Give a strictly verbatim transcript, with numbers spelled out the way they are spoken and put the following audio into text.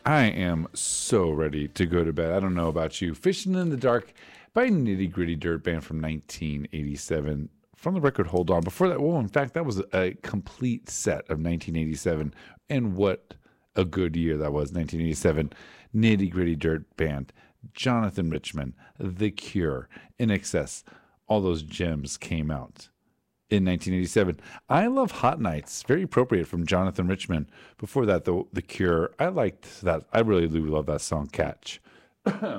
I am so ready to go to bed. I don't know about you. Fishing in the Dark by Nitty Gritty Dirt Band from nineteen eighty-seven. From the record Hold On. Before that, well, in fact, that was a complete set of nineteen eighty-seven. And what a good year that was, nineteen eighty-seven. Nitty Gritty Dirt Band, Jonathan Richman, The Cure, In Excess. All those gems came out in nineteen eighty-seven. I Love Hot Nights, very appropriate from Jonathan Richman. Before that, though, The Cure, I liked that. I really do love that song, Catch.